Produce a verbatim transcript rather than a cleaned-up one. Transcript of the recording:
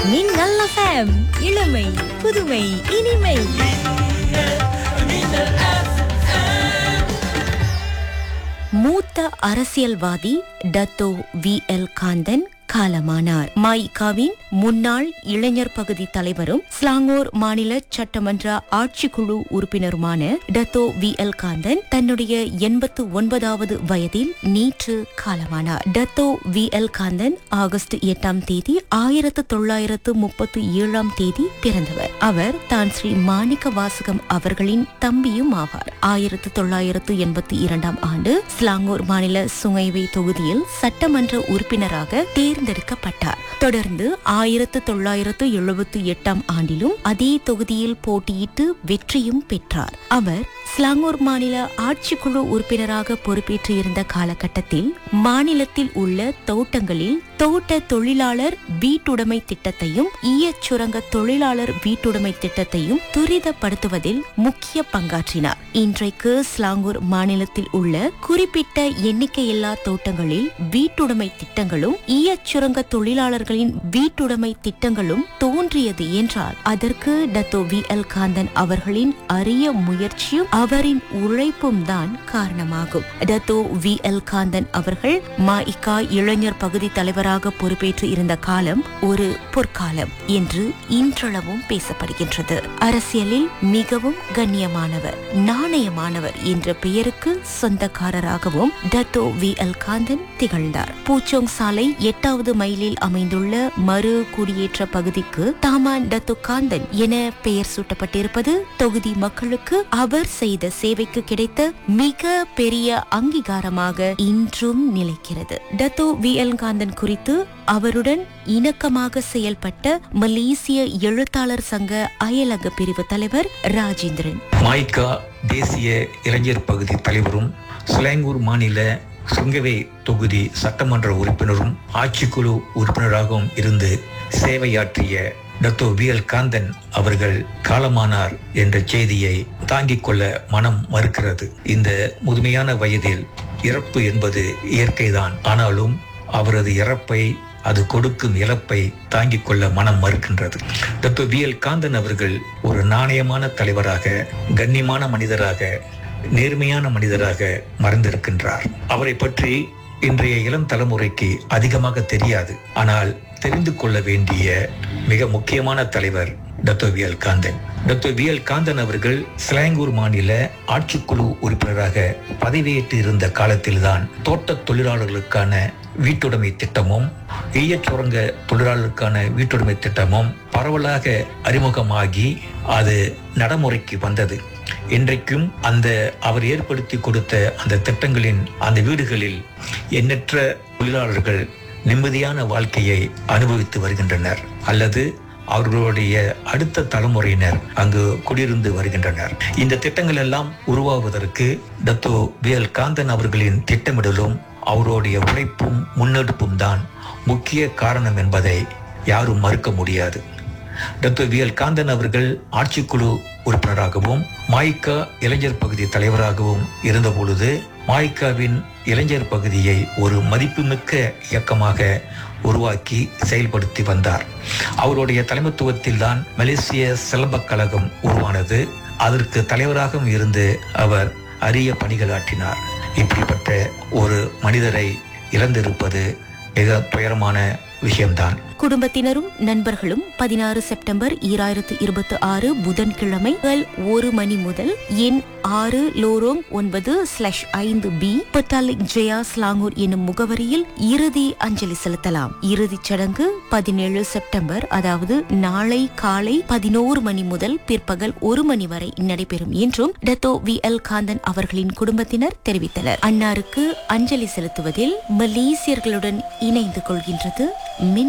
மின்னல் எஃப்எம், இளமை புதுமை இனிமை. மூத்த அரசியல்வாதி டத்தோ வி எல் காந்தன் காலமானார். மாயிகாவின் முன்னாள் இளைஞர் பகுதி தலைவரும் ஸ்லாங்கூர் மாநில சட்டமன்ற ஆட்சிக்குழு உறுப்பினருமான டத்தோ வி எல் காந்தன் தன்னுடைய எண்பத்து ஒன்பதாவது வயதில் நேற்று காலமானார். Dato V L Kanthan August எட்டாம் தேதி ஆயிரத்து தொள்ளாயிரத்து முப்பத்தி ஏழாம் தேதி பிறந்தவர். அவர் தான் ஸ்ரீ மாணிக்க வாசகம் அவர்களின் தம்பியும் ஆவார். ஆயிரத்து தொள்ளாயிரத்து எண்பத்தி இரண்டாம் ஆண்டு ஸ்லாங்கூர் மாநில சுங்கைவே தொகுதியில் சட்டமன்ற உறுப்பினராக தேர்ந்தெடுக்கப்பட்டார். தொடர்ந்து ஆயிரத்து தொள்ளாயிரத்து எழுபத்தி எட்டாம் ஆண்டிலும் அதே தொகுதியில் போட்டியிட்டு வெற்றியும் பெற்றார். அவர் ஸ்லாங்கூர் மாநில ஆட்சிக்குழு உறுப்பினராக பொறுப்பேற்று இருந்த காலகட்டத்தில் மாநிலத்தில் உள்ள தோட்டங்களில் தோட்ட தொழிலாளர் வீட்டுடைமை திட்டத்தையும் ஈயச் சுரங்க தொழிலாளர் வீட்டுடைமை திட்டத்தையும் துரிதப்படுத்துவதில் முக்கிய பங்காற்றினார். இன்றைக்கு ஸ்லாங்கூர் மாநிலத்தில் உள்ள குறிப்பிட்ட எண்ணிக்கையில்லா தோட்டங்களில் வீட்டுடைமை திட்டங்களும் ஈயச் சுரங்க தொழிலாளர்களின் வீட்டுடைமை திட்டங்களும் தோன்றியது என்றால் அதற்கு டத்தோ வி எல் காந்தன் அவர்களின் அரிய முயற்சியும் அவரின் உழைப்பும் தான் காரணமாகும். டத்தோ வி எல் காந்தன் அவர்கள் மாயிகா இளைஞர் பகுதி தலைவராக பொறுப்பேற்று இருந்த காலம் ஒரு பொற்காலம் என்று இன்றளவும் பேசப்படுகின்றது. அரசியலில் மிகவும் கண்ணியமானவர், நாணயமானவர் என்ற பெயருக்கு சொந்தக்காரராகவும் டத்தோ வி எல் காந்தன் திகழ்ந்தார். பூச்சோங் சாலை எட்டாவது மைலில் அமைந்துள்ள மறு குடியேற்ற பகுதிக்கு தாமான் டத்தோ காந்தன் என பெயர் சூட்டப்பட்டிருப்பது தொகுதி மக்களுக்கு அவர் செய்த சேவைக்கு கிடைத்த மிக பெரிய அங்கீகாரமாக இன்றும் நிலைக்கிறது. டத்தோ வி எல் காந்தன் குறித்து அவருடன் இணக்கமாக செயல்பட்ட மலேசிய எழுத்தாளர் சங்க அயலக பிரிவு தலைவர் ராஜேந்திரன், மாயிகா தேசிய இளைஞர் பகுதி தலைவரும் ஸ்லாங்கூர் மாநில சுங்கவே தொகுதி சட்டமன்ற உறுப்பினரும் ஆட்சிக்குழு உறுப்பினராகவும் இருந்து சேவையாற்றிய டத்தோ வி எல் காந்தன் அவர்கள் காலமானார் என்ற செய்தியை தாங்கிக் கொள்ள மனம் மறுக்கிறது. இந்த முதுமையான வயதில் இறப்பு என்பது இயற்கைதான். ஆனாலும் அவரது இறப்பை, அது கொடுக்கும் இழப்பை தாங்கிக் கொள்ள மனம் மறுக்கின்றது. டத்தோ வி எல் காந்தன் அவர்கள் ஒரு நாணயமான தலைவராக, கண்ணியமான மனிதராக, நேர்மையான மனிதராக மறைந்திருக்கின்றார். அவரை பற்றி இன்றைய இளம் தலைமுறைக்கு அதிகமாக தெரியாது. ஆனால் தெரிந்து கொள்ள வேண்டிய மிக முக்கியமான தலைவர் Dato V L Kanthan. Dato V L Kanthan அவர்கள் ஸ்லாங்கூர் மாநில ஆட்சிக்குழு உறுப்பினராக பதவியேற்று இருந்த காலத்தில்தான் தோட்ட தொழிலாளர்களுக்கான வீட்டுடைமை திட்டமும் ஈயச் சுரங்க தொழிலாளர்களுக்கான வீட்டுடைமை திட்டமும் பரவலாக அறிமுகமாகி அது நடைமுறைக்கு வந்தது. இன்றைக்கும் அந்த அவர் ஏற்படுத்தி கொடுத்த அந்த திட்டங்களின் அந்த வீடுகளில் எண்ணற்ற தொழிலாளர்கள் நிம்மதியான வாழ்க்கையை அனுபவித்து வருகின்றனர், அல்லது அவர்களுடைய அடுத்த தலைமுறையினர் அங்கு குடியிருந்து வருகின்றனர். இந்த திட்டங்கள் எல்லாம் உருவாவதற்கு டத்தோ வி எல் காந்தன் அவர்களின் திட்டமிடலும் அவருடைய உழைப்பும் முன்னெடுப்பும் தான் முக்கிய காரணம் என்பதை யாரும் மறுக்க முடியாது. டத்தோ வி எல் காந்தன் அவர்கள் ஆட்சிக்குழு உறுப்பினராகவும் மாயிகா இளைஞர் பகுதி தலைவராகவும் இருந்த பொழுது மாயிகாவின் இளைஞர் பகுதியை ஒரு மதிப்புமிக்க இயக்கமாக உருவாக்கி செயல்படுத்தி வந்தார். அவருடைய தலைமைத்துவத்தில் தான் மலேசிய சிலம்பக் கழகம் உருவானது. அதற்கு தலைவராகவும் இருந்து அவர் அரிய பணிகள் ஆற்றினார். இப்படிப்பட்ட ஒரு மனிதரை இழந்திருப்பது மிக துயரமான விஷயம்தான். குடும்பத்தினரும் நண்பர்களும் பதினாறு செப்டம்பர் ஈராயிரத்து இருபத்தி ஆறு புதன்கிழமை ஒரு மணி முதல் எண் ஆறு லோரோங் ஒன்பது ஸ்லாஷ் ஐந்து பி பட்டாலிக் ஜெயா ஸ்லாங்கூர் என்னும் முகவரியில் இறுதி அஞ்சலி செலுத்தலாம். இறுதிச் சடங்கு பதினேழு செப்டம்பர், அதாவது நாளை காலை பதினோரு மணி முதல் பிற்பகல் ஒரு மணி வரை நடைபெறும் என்றும் டத்தோ வி எல் காந்தன் அவர்களின் குடும்பத்தினர் தெரிவித்தனர். அன்னாருக்கு அஞ்சலி செலுத்துவதில் மலேசியர்களுடன் இணைந்து கொள்கின்றது மின்